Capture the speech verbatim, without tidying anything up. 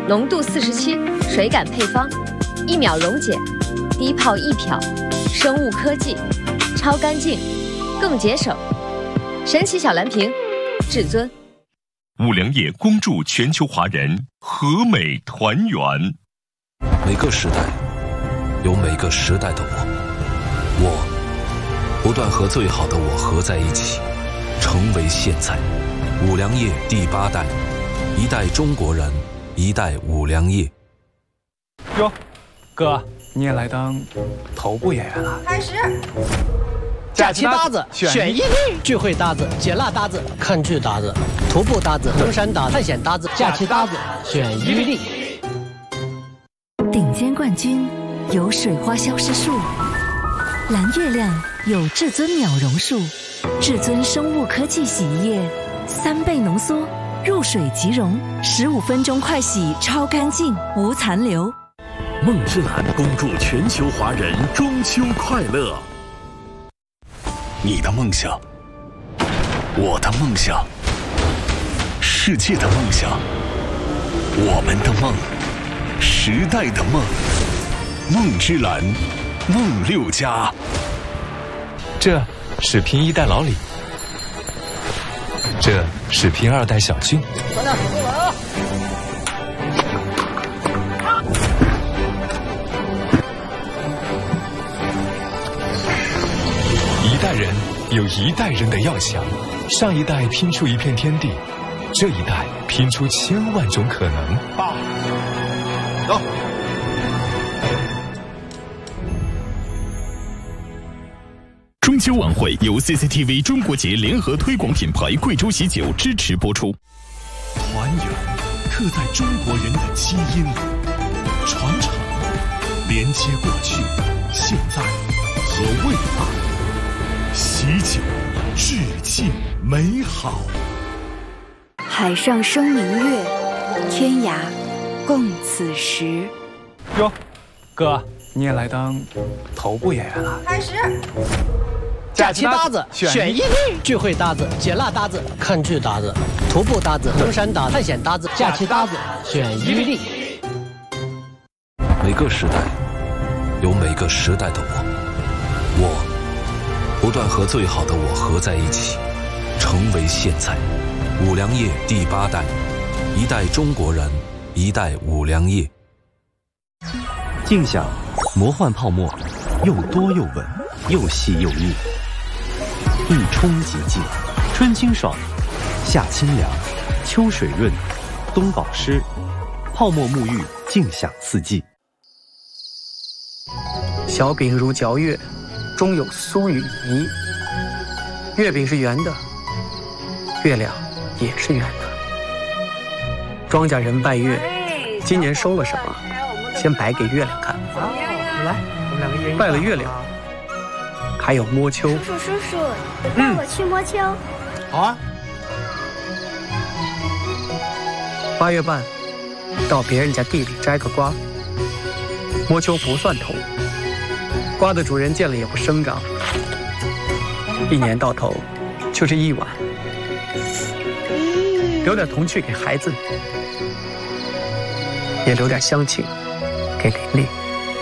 浓度四十七，水感配方，一秒溶解，低泡易漂，生物科技，超干净，更节省。神奇小蓝瓶，至尊。 五粮液恭祝全球华人和美团圆。 每个时代有每个时代的我，我不断和最好的我合在一起，成为现在。五粮液第八代，一代中国人，一代五粮液。 哟，哥，你也来当头部演员了？ 开始。 假期搭子选一例，聚会搭子、解辣搭子、看剧搭子、徒步搭子、登山搭子、探险搭子、假期搭子选一例。 顶尖冠军有水花消失术，蓝月亮有至尊秒溶术，至尊生物科技洗衣液三倍浓缩，入水即溶，十五分钟快洗，超干净，无残留。 梦之蓝恭祝全球华人中秋快乐。 你的梦想，我的梦想，世界的梦想，我们的梦，时代的梦，梦之蓝，梦六家。 这是拼一代老李，这是拼二代小俊。 咱俩过来啊！ 一代人有一代人的要想，上一代拼出一片天地，这一代拼出千万种可能。 爸，走。 中秋晚会由 C C T V 中国节联合推广品牌贵州喜酒支持播出。团圆刻在中国人的基因里，传承连接过去、现在和未来。喜酒致敬美好。 海上生明月，天涯共此时。 哟，哥，你也来当头部演员了？ 开始。 假期搭子选一例，聚会搭子、解辣搭子、看剧搭子、徒步搭子、登山搭子、探险搭子、假期搭子选一例。 每个时代有每个时代的我，我不断和最好的我合在一起，成为现在。五粮液第八代，一代中国人，一代五粮液。 静享魔幻泡沫，又多又稳，又细又腻，一冲即净，春清爽，夏清凉，秋水润，冬保湿，泡沫沐浴，静享四季。 小饼如嚼月，中有酥与泥。月饼是圆的，月亮也是圆的。庄稼人拜月，今年收了什么，先摆给月亮看。 好，来，我们两个一人拜了月亮，还有摸秋。 叔叔叔叔，你带我去摸秋。 嗯、好啊。 八月半，到别人家地里摘个瓜。摸秋不算头，瓜的主人见了也不生长。一年到头，就是一碗。留点童趣给孩子，也留点乡情给邻里。